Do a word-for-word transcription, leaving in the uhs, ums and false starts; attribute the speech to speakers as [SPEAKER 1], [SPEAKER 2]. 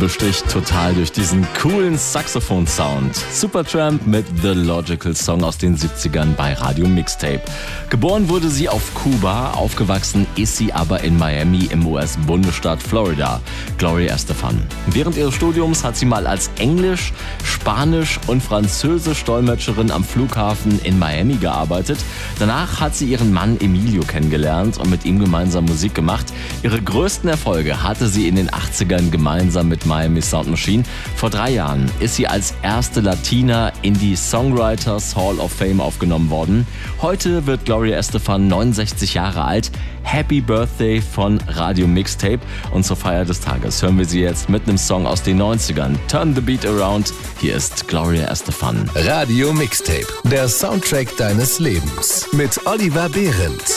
[SPEAKER 1] besticht total durch diesen coolen Saxophon-Sound. Supertramp mit The Logical Song aus den siebzigern bei Radio Mixtape. Geboren wurde sie auf Kuba, aufgewachsen ist sie aber in Miami im U S-Bundesstaat Florida. Gloria Estefan. Während ihres Studiums hat sie mal als Englisch-, Spanisch- und Französisch-Dolmetscherin am Flughafen in Miami gearbeitet. Danach hat sie ihren Mann Emilio kennengelernt und mit ihm gemeinsam Musik gemacht. Ihre größten Erfolge hatte sie in den achtzigern gemeinsam mit Miami Sound Machine. Vor drei Jahren ist sie als erste Latina in die Songwriters Hall of Fame aufgenommen worden. Heute wird Gloria Estefan neunundsechzig Jahre alt. Happy Birthday von Radio Mixtape. Und zur Feier des Tages hören wir sie jetzt mit einem Song aus den neunzigern. Turn the Beat Around. Hier ist Gloria Estefan.
[SPEAKER 2] Radio Mixtape, der Soundtrack deines Lebens mit Oliver Behrendt.